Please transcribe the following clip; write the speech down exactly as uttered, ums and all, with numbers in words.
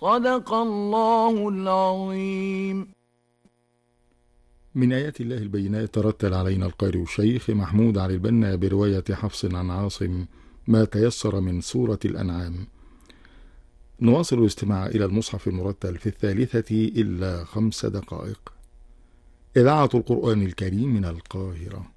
صدق الله العظيم. من آيات الله البينات ترتل علينا القارئ الشيخ محمود علي البنا برواية حفص عن عاصم ما تيسر من سورة الأنعام. نواصل الاستماع إلى المصحف المرتل في الثالثة إلا خمس دقائق. إذاعة القرآن الكريم من القاهرة.